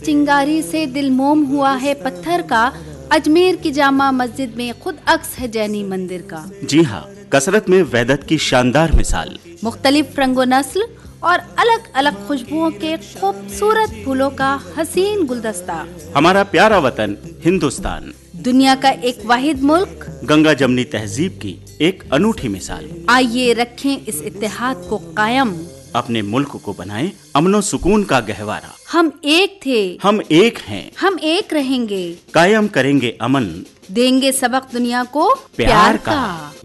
चिंगारी से दिल मोम हुआ है पत्थर का। अजमेर की जामा मस्जिद में खुद अक्स है जैनी मंदिर का। जी हाँ, कसरत में वैदत की शानदार मिसाल। मुख्तलिफ रंगो नस्ल और अलग अलग खुशबुओं के खूबसूरत फूलों का हसीन गुलदस्ता। हमारा प्यारा वतन हिंदुस्तान, दुनिया का एक वाहिद मुल्क, गंगा जमनी तहजीब की एक अनूठी मिसाल। आइए रखें इस इत्तेहाद को कायम, अपने मुल्क को बनाएं अमनो सुकून का गहवारा। हम एक थे, हम एक हैं, हम एक रहेंगे, कायम करेंगे अमन, देंगे सबक दुनिया को प्यार का।